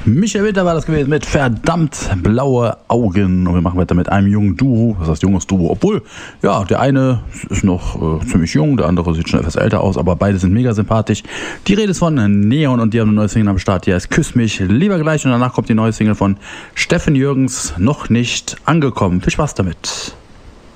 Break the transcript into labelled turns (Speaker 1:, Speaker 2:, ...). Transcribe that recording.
Speaker 1: Michael Winter war das gewesen mit verdammt blaue Augen. Und wir machen weiter mit einem jungen Duo. Was heißt junges Duo? Obwohl, ja, der eine ist noch ziemlich jung, der andere sieht schon etwas älter aus, aber beide sind mega sympathisch. Die Rede ist von Neon und die haben eine neue Single am Start. Die heißt Küss mich lieber gleich und danach kommt die neue Single von Steffen Jürgens, noch nicht angekommen. Viel Spaß damit.